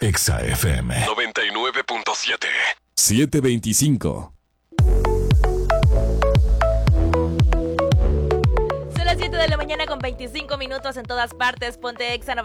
Exa FM 99.7 725. Son las 7 de la mañana con 25 minutos en todas partes. Ponte Exa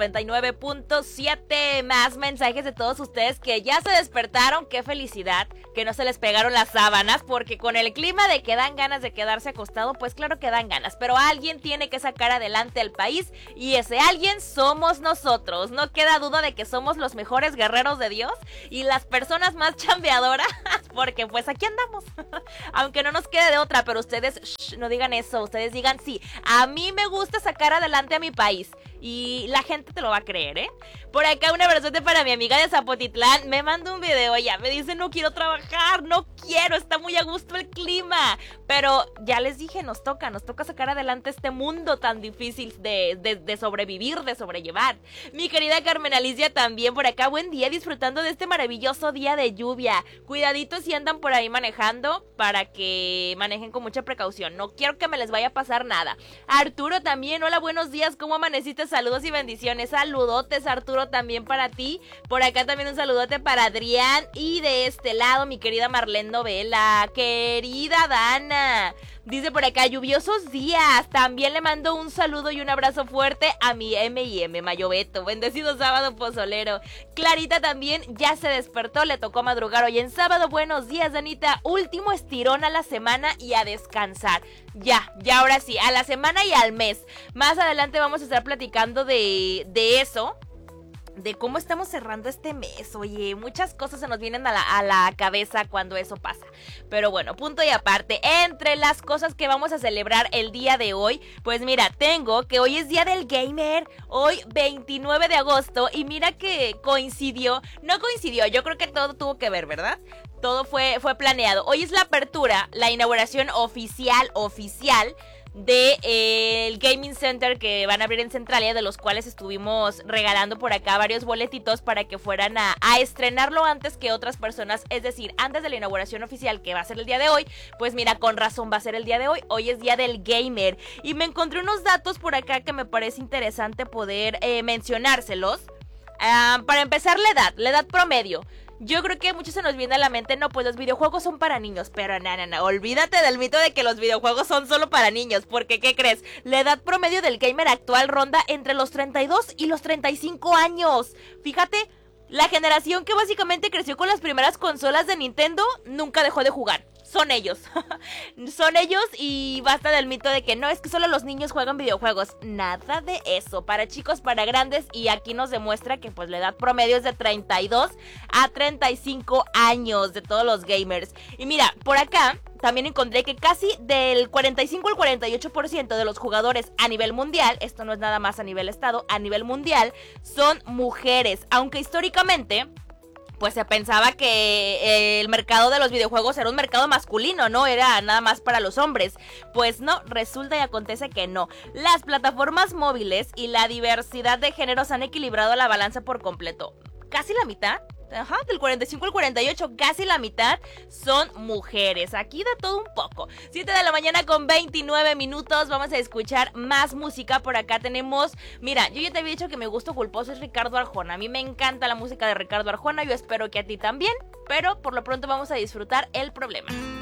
99.7. Más mensajes de todos ustedes que ya se despertaron. Qué felicidad que no se les pegaron las sábanas, porque con el clima de que dan ganas de quedarse acostado, pues claro que dan ganas, pero alguien tiene que sacar adelante al país y ese alguien somos nosotros. No queda duda de que somos los mejores guerreros de Dios y las personas más chambeadoras, porque pues aquí andamos. Aunque no nos quede de otra, pero ustedes no digan eso, ustedes digan sí, a mí me gusta sacar adelante a mi país. Y la gente te lo va a creer, ¿eh? Por acá un abrazote para mi amiga de Zapotitlán. Me manda un video, ella me dice: no quiero trabajar, no quiero, está muy a gusto el clima. Pero ya les dije, nos toca sacar adelante este mundo tan difícil de sobrevivir, de sobrellevar. Mi querida Carmen Alicia también por acá, buen día, disfrutando de este maravilloso día de lluvia. Cuidaditos si andan por ahí manejando, para que manejen con mucha precaución. No quiero que me les vaya a pasar nada. Arturo también, hola, buenos días, ¿cómo amaneciste? Saludos y bendiciones, saludotes Arturo también para ti. Por acá también un saludote para Adrián. Y de este lado mi querida Marlene Novela, querida Dana, dice por acá, lluviosos días. También le mando un saludo y un abrazo fuerte a mi M&M Mayobeto, bendecido sábado pozolero. Clarita también ya se despertó, le tocó madrugar hoy en sábado. Buenos días, Danita, último estirón a la semana y a descansar. Ya ahora sí, a la semana y al mes. Más adelante vamos a estar platicando de eso, de cómo estamos cerrando este mes. Oye, muchas cosas se nos vienen a la cabeza cuando eso pasa. Pero bueno, punto y aparte, entre las cosas que vamos a celebrar el día de hoy, pues mira, tengo que hoy es día del gamer, hoy 29 de agosto, y mira que no coincidió, yo creo que todo tuvo que ver, ¿verdad? Todo fue planeado. Hoy es la apertura, la inauguración oficial de el Gaming Center que van a abrir en Centralia, de los cuales estuvimos regalando por acá varios boletitos para que fueran a estrenarlo antes que otras personas, es decir, antes de la inauguración oficial, que va a ser el día de hoy. Pues mira, con razón va a ser el día de hoy. Hoy es día del gamer y me encontré unos datos por acá que me parece interesante poder mencionárselos. Para empezar, la edad promedio. Yo creo que a muchos se nos viene a la mente, no, pues los videojuegos son para niños, pero no, olvídate del mito de que los videojuegos son solo para niños, porque ¿qué crees? La edad promedio del gamer actual ronda entre los 32 y los 35 años. Fíjate, la generación que básicamente creció con las primeras consolas de Nintendo nunca dejó de jugar. Son ellos. Son ellos y basta del mito de que no, es que solo los niños juegan videojuegos. Nada de eso. Para chicos, para grandes, y aquí nos demuestra que pues la edad promedio es de 32 a 35 años de todos los gamers. Y mira, por acá también encontré que casi del 45 al 48% de los jugadores a nivel mundial, esto no es nada más a nivel estado, a nivel mundial, son mujeres. Aunque históricamente pues se pensaba que el mercado de los videojuegos era un mercado masculino, no era nada más para los hombres. Pues no, resulta y acontece que no. Las plataformas móviles y la diversidad de géneros han equilibrado la balanza por completo. Casi la mitad, del 45 al 48, casi la mitad son mujeres. Aquí da todo un poco. 7 de la mañana con 29 minutos. Vamos a escuchar más música. Por acá tenemos, mira, yo ya te había dicho que mi gusto culposo es Ricardo Arjona. A mí me encanta la música de Ricardo Arjona. Yo espero que a ti también, pero por lo pronto vamos a disfrutar El Problema.